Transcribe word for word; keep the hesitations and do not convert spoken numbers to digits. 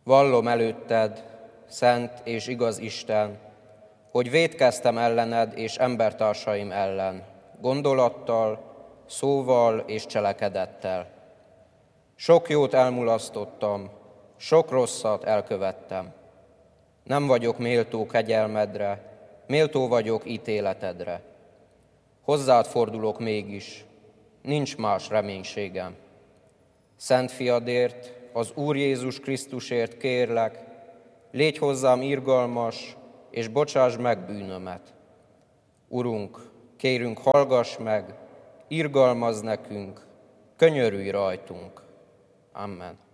Vallom előtted, szent és igaz Isten, hogy vétkeztem ellened és embertársaim ellen, gondolattal, szóval és cselekedettel. Sok jót elmulasztottam, sok rosszat elkövettem. Nem vagyok méltó kegyelmedre, méltó vagyok ítéletedre. Hozzád fordulok mégis, nincs más reménységem. Szent fiadért, az Úr Jézus Krisztusért kérlek, légy hozzám irgalmas, és bocsáss meg bűnömet. Urunk, kérünk, hallgass meg, irgalmazz nekünk, könyörülj rajtunk. Amen.